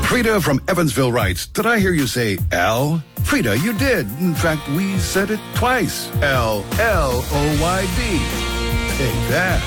Frida from Evansville writes, did I hear you say L? Frida, you did. In fact, we said it twice. L-L-O-Y-D. Take that.